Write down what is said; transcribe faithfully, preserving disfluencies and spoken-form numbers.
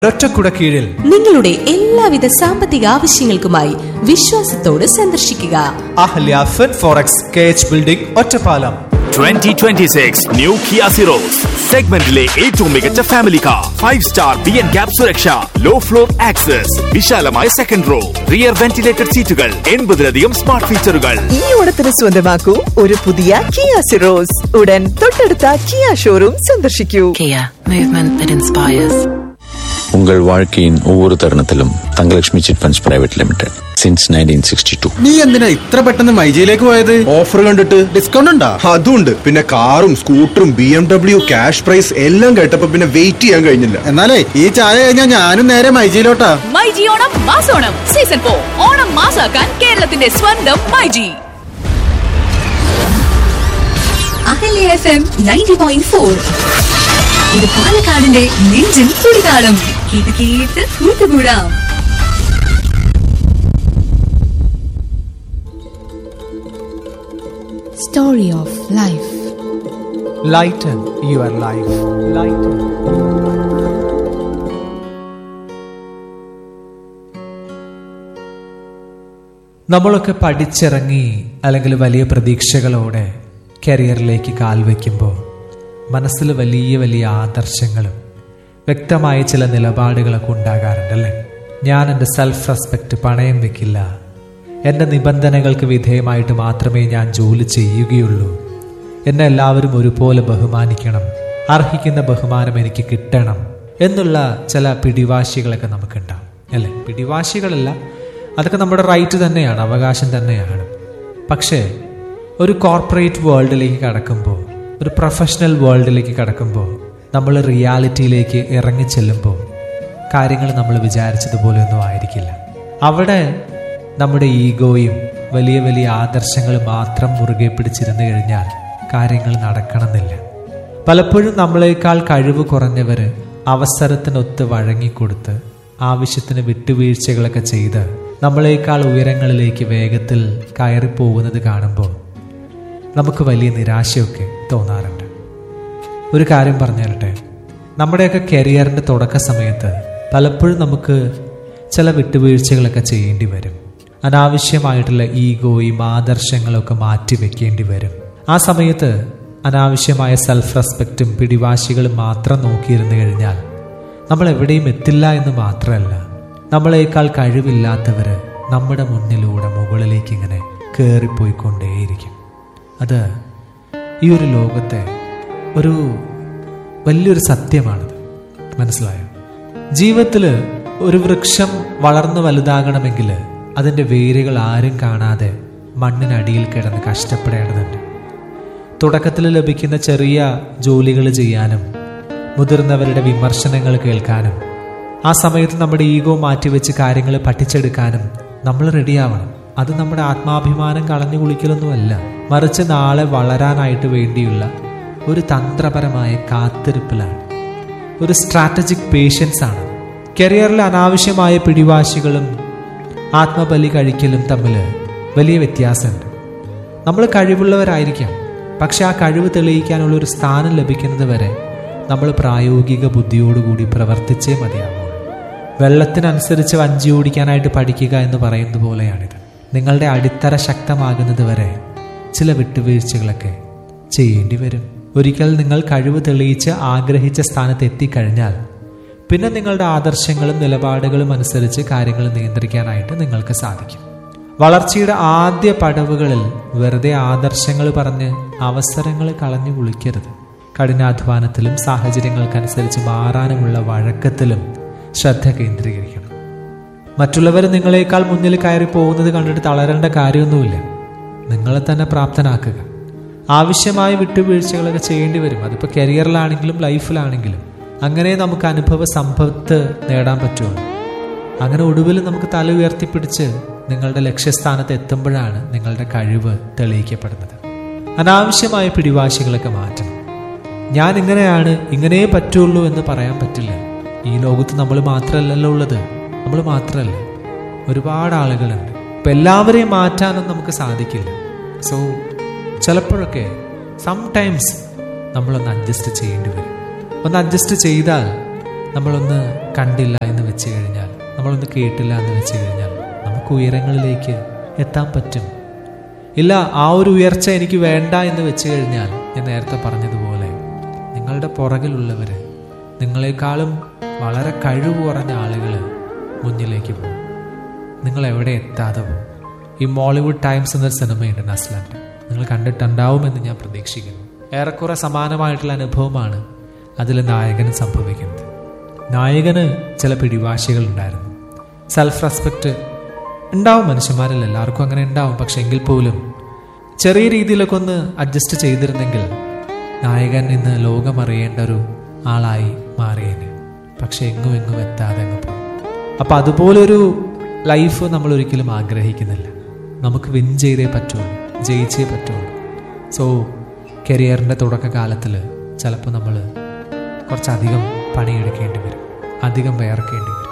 ഒറ്റക്കുട കീഴിൽ നിങ്ങളുടെ എല്ലാവിധ സാമ്പത്തിക ആവശ്യങ്ങൾക്കുമായി വിശ്വാസത്തോടെ സന്ദർശിക്കുക Ahalya fin forex K H building Ottapalam. twenty twenty-six new Kia Syros സെഗ്മെന്റിലെ ഏറ്റവും മികച്ച family car. Five star B N cap സുരക്ഷ, ലോ ഫ്ലോർ ആക്സസ്, വിശാലമായ സെക്കൻഡ് റോ, റിയർ വെന്റിലേറ്റഡ് സീറ്റുകൾ, എൺപതിലധികം സ്മാർട്ട് ഫീച്ചറുകൾ. ഈ ഓണത്തിന് സ്വന്തമാക്കൂ ഒരു പുതിയ കിയ സിറോസ്. ഉടൻ തൊട്ടടുത്ത കിയ ഷോറൂം സന്ദർശിക്കൂ. Kia, movement that inspires. உங்கள் வாழ்க்கையின் ஒவ்வொரு தருணத்திலும் Thangalakshmi chit funds private limited since nineteen sixty to. നീ എന്തിനാ ഇത്ര പെട്ടെന്ന് മൈജിയിലേക്ക് പോയത്? ഓഫർ കണ്ടിട്ട് ഡിസ്കൗണ്ട് ഉണ്ടാ? അതുണ്ട്. പിന്നെ കാറും സ്കൂട്ടറും B M W cash prize എല്ലാം കേട്ടപ്പോ പിന്നെ വെയിറ്റ് ചെയ്യാൻ കഴിഞ്ഞില്ല. എന്നാലേ ഈ ചായ കഴിഞ്ഞാൽ ഞാനും നേരെ മൈജിയിലോട്ടാ. MyG Onam മാസോണം season four. ഓണം മാസാക്കാൻ കേരളത്തിന്റെ സ്വന്തം myG. Ahalya F M ninety point four. ഇത് പാലക്കാടിന്റെ നെഞ്ചിൻ തുടിതാളം. ഇത് കേട്ട് കൂട്ടുകൂടാം. Story of life. Lighten your life. Lighten. നമ്മളൊക്കെ പഠിച്ചിറങ്ങി അല്ലെങ്കിൽ വലിയ പ്രതീക്ഷകളോടെ കരിയറിലേക്ക് കാൽവെക്കുമ്പോൾ മനസ്സിൽ വലിയ വലിയ ആദർശങ്ങളും വ്യക്തമായ ചില നിലപാടുകളൊക്കെ ഉണ്ടാകാറുണ്ടല്ലേ. ഞാൻ എൻ്റെ സെൽഫ് റെസ്പെക്റ്റ് പണയം വെക്കില്ല, എൻ്റെ നിബന്ധനകൾക്ക് വിധേയമായിട്ട് മാത്രമേ ഞാൻ ജോലി ചെയ്യുകയുള്ളൂ, എന്നെ എല്ലാവരും ഒരുപോലെ ബഹുമാനിക്കണം, അർഹിക്കുന്ന ബഹുമാനം എനിക്ക് കിട്ടണം എന്നുള്ള ചില പിടിവാശികളൊക്കെ നമുക്കുണ്ടാവും അല്ലേ. പിടിവാശികളല്ല, അതൊക്കെ നമ്മുടെ റൈറ്റ് തന്നെയാണ്, അവകാശം തന്നെയാണ്. പക്ഷേ ഒരു കോർപ്പറേറ്റ് വേൾഡിലേക്ക് കടക്കുമ്പോൾ, ഒരു പ്രൊഫഷണൽ വേൾഡിലേക്ക് കടക്കുമ്പോൾ, നമ്മൾ റിയാലിറ്റിയിലേക്ക് ഇറങ്ങിച്ചെല്ലുമ്പോൾ കാര്യങ്ങൾ നമ്മൾ വിചാരിച്ചതുപോലെയൊന്നും ആയിരിക്കില്ല. അവിടെ നമ്മുടെ ഈഗോയും വലിയ വലിയ ആദർശങ്ങൾ മാത്രം മുറുകെ പിടിച്ചിരുന്നു കഴിഞ്ഞാൽ കാര്യങ്ങൾ നടക്കണമെന്നില്ല. പലപ്പോഴും നമ്മളെക്കാൾ കഴിവ് കുറഞ്ഞവർ അവസരത്തിനൊത്ത് വഴങ്ങിക്കൊടുത്ത് ആവശ്യത്തിന് വിട്ടുവീഴ്ചകളൊക്കെ ചെയ്ത് നമ്മളെക്കാൾ ഉയരങ്ങളിലേക്ക് വേഗത്തിൽ കയറിപ്പോകുന്നത് കാണുമ്പോൾ നമുക്ക് വലിയ നിരാശയൊക്കെ തോന്നാറുണ്ട്. ഒരു കാര്യം പറഞ്ഞു തരട്ടെ, നമ്മുടെയൊക്കെ കരിയറിൻ്റെ തുടക്ക സമയത്ത് പലപ്പോഴും നമുക്ക് ചില വിട്ടുവീഴ്ചകളൊക്കെ ചെയ്യേണ്ടി വരും. അനാവശ്യമായിട്ടുള്ള ഈഗോയും ആദർശങ്ങളൊക്കെ മാറ്റി വെക്കേണ്ടി വരും. ആ സമയത്ത് അനാവശ്യമായ സെൽഫ് റെസ്പെക്റ്റും പിടിവാശികളും മാത്രം നോക്കിയിരുന്നു കഴിഞ്ഞാൽ നമ്മൾ എവിടെയും എത്തില്ല എന്ന് മാത്രമല്ല, നമ്മളെക്കാൾ കഴിവില്ലാത്തവർ നമ്മുടെ മുന്നിലൂടെ മുകളിലേക്ക് ഇങ്ങനെ കയറിപ്പോയിക്കൊണ്ടേയിരിക്കും. അത് ഈ ഒരു ലോകത്തെ ഒരു വലിയൊരു സത്യമാണത്. മനസ്സിലായോ? ജീവിതത്തിൽ ഒരു വൃക്ഷം വളർന്നു വലുതാകണമെങ്കിൽ അതിൻ്റെ വേരുകൾ ആരും കാണാതെ മണ്ണിനടിയിൽ കിടന്ന് കഷ്ടപ്പെടേണ്ടതുണ്ട്. തുടക്കത്തിൽ ലഭിക്കുന്ന ചെറിയ ജോലികൾ ചെയ്യാനും മുതിർന്നവരുടെ വിമർശനങ്ങൾ കേൾക്കാനും ആ സമയത്ത് നമ്മുടെ ഈഗോ മാറ്റിവെച്ച് കാര്യങ്ങൾ പഠിച്ചെടുക്കാനും നമ്മൾ റെഡിയാവണം. അത് നമ്മുടെ ആത്മാഭിമാനം കളഞ്ഞു കുളിക്കലൊന്നുമല്ല, മറിച്ച് നാളെ വളരാനായിട്ട് വേണ്ടിയുള്ള ഒരു തന്ത്രപരമായ കാത്തിരിപ്പിലാണ്, ഒരു സ്ട്രാറ്റജിക് പേഷ്യൻസ് ആണ്. കരിയറിൽ അനാവശ്യമായ പിടിവാശികളും ആത്മബലി കഴിക്കലും തമ്മിൽ വലിയ വ്യത്യാസമുണ്ട്. നമ്മൾ കഴിവുള്ളവരായിരിക്കാം, പക്ഷെ ആ കഴിവ് തെളിയിക്കാനുള്ള ഒരു സ്ഥാനം ലഭിക്കുന്നത് വരെ നമ്മൾ പ്രായോഗിക ബുദ്ധിയോടുകൂടി പ്രവർത്തിച്ചേ മതിയാവുള്ളൂ. വെള്ളത്തിനനുസരിച്ച് വഞ്ചി ഓടിക്കാനായിട്ട് പഠിക്കുക എന്ന് പറയുന്നത് പോലെയാണിത്. നിങ്ങളുടെ അടിത്തറ ശക്തമാകുന്നത് വരെ ചില വിട്ടുവീഴ്ചകളൊക്കെ ചെയ്യേണ്ടി വരും. ഒരിക്കൽ നിങ്ങൾ കഴിവ് തെളിയിച്ച് ആഗ്രഹിച്ച സ്ഥാനത്ത് എത്തിക്കഴിഞ്ഞാൽ പിന്നെ നിങ്ങളുടെ ആദർശങ്ങളും നിലപാടുകളും അനുസരിച്ച് കാര്യങ്ങൾ നിയന്ത്രിക്കാനായിട്ട് നിങ്ങൾക്ക് സാധിക്കും. വളർച്ചയുടെ ആദ്യ പടവുകളിൽ വെറുതെ ആദർശങ്ങൾ പറഞ്ഞ് അവസരങ്ങൾ കളഞ്ഞു കുളിക്കരുത്. കഠിനാധ്വാനത്തിലും സാഹചര്യങ്ങൾക്കനുസരിച്ച് മാറാനുമുള്ള വഴക്കത്തിലും ശ്രദ്ധ കേന്ദ്രീകരിക്കണം. മറ്റുള്ളവർ നിങ്ങളെക്കാൾ മുന്നിൽ കയറി പോകുന്നത് കണ്ടിട്ട് തളരേണ്ട കാര്യമൊന്നുമില്ല. നിങ്ങളെ തന്നെ പ്രാപ്തനാക്കുക. ആവശ്യമായ വിട്ടുവീഴ്ചകളൊക്കെ ചെയ്യേണ്ടി വരും. അതിപ്പോൾ കരിയറിലാണെങ്കിലും ലൈഫിലാണെങ്കിലും. അങ്ങനെ നമുക്ക് അനുഭവ സമ്പത്ത് നേടാൻ പറ്റുള്ളൂ. അങ്ങനെ ഒടുവിൽ നമുക്ക് തല ഉയർത്തിപ്പിടിച്ച് നിങ്ങളുടെ ലക്ഷ്യസ്ഥാനത്ത് എത്തുമ്പോഴാണ് നിങ്ങളുടെ കഴിവ് തെളിയിക്കപ്പെടുന്നത്. അനാവശ്യമായ പിടിവാശികളൊക്കെ മാറ്റണം. ഞാൻ ഇങ്ങനെയാണ്, ഇങ്ങനെയേ പറ്റുള്ളൂ എന്ന് പറയാൻ പറ്റില്ല. ഈ ലോകത്ത് നമ്മൾ മാത്രമല്ലല്ലോ ഉള്ളത്, നമ്മൾ മാത്രമല്ല, ഒരുപാട് ആളുകളുണ്ട്. ഇപ്പം എല്ലാവരെയും മാറ്റാനൊന്നും നമുക്ക് സാധിക്കില്ല. സോ ചിലപ്പോഴൊക്കെ സംടൈംസ് നമ്മളൊന്ന് അഡ്ജസ്റ്റ് ചെയ്യേണ്ടി വരും. ഒന്ന് അഡ്ജസ്റ്റ് ചെയ്താൽ നമ്മളൊന്ന് കണ്ടില്ല എന്ന് വെച്ച് കഴിഞ്ഞാൽ, നമ്മളൊന്ന് കേട്ടില്ല എന്ന് വെച്ച് കഴിഞ്ഞാൽ നമുക്ക് ഉയരങ്ങളിലേക്ക് എത്താൻ പറ്റും. ഇല്ല, ആ ഒരു ഉയർച്ച എനിക്ക് വേണ്ട എന്ന് വെച്ച് കഴിഞ്ഞാൽ, ഞാൻ നേരത്തെ പറഞ്ഞതുപോലെ നിങ്ങളുടെ പുറകിലുള്ളവർ, നിങ്ങളെക്കാളും വളരെ കഴിവ് കുറഞ്ഞ ആളുകൾ മുന്നിലേക്ക് പോകും. നിങ്ങൾ എവിടെ എത്താതെ പോകും. ഈ മോളിവുഡ് ടൈംസ് എന്നൊരു സിനിമയുണ്ട് നസ്ലാൻഡ്, നിങ്ങൾ കണ്ടിട്ടുണ്ടാവുമെന്ന് ഞാൻ പ്രതീക്ഷിക്കുന്നു. ഏറെക്കുറെ സമാനമായിട്ടുള്ള അനുഭവമാണ് അതിൽ നായകന് സംഭവിക്കുന്നത്. നായകന് ചില പിടിവാശികൾ ഉണ്ടായിരുന്നു. സെൽഫ് റെസ്പെക്റ്റ് ഉണ്ടാവും, മനുഷ്യന്മാരിൽ എല്ലാവർക്കും അങ്ങനെ ഉണ്ടാവും. പക്ഷെ എങ്കിൽ പോലും ചെറിയ രീതിയിലൊക്കെ ഒന്ന് അഡ്ജസ്റ്റ് ചെയ്തിരുന്നെങ്കിൽ നായകൻ ഇന്ന് ലോകമറിയേണ്ട ഒരു ആളായി മാറിയേനെ. പക്ഷെ എങ്ങും എങ്ങും എത്താതെ അങ്ങ് പോകും. അപ്പം അതുപോലൊരു ലൈഫ് നമ്മൾ ഒരിക്കലും ആഗ്രഹിക്കുന്നില്ല. നമുക്ക് വിൻ ചെയ്തേ പറ്റുള്ളൂ, ജയിച്ചേ പറ്റുള്ളൂ. സോ കരിയറിൻ്റെ തുടക്കകാലത്തിൽ ചിലപ്പോൾ നമ്മൾ കുറച്ചധികം പണിയെടുക്കേണ്ടി വരും, അധികം വേർക്കേണ്ടി വരും.